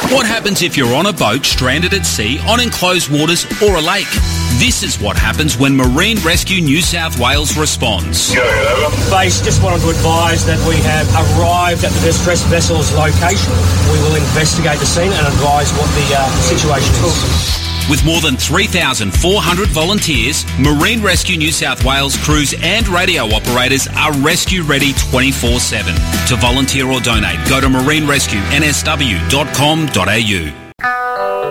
What happens if you're on a boat stranded at sea on enclosed waters or a lake? This is what happens when Marine Rescue New South Wales responds. Base just wanted to advise that we have arrived at the distressed vessel's location. We will investigate the scene and advise what the situation is. With more than 3,400 volunteers, Marine Rescue New South Wales crews and radio operators are rescue ready 24/7. To volunteer or donate, go to marinerescueNSW.com.au.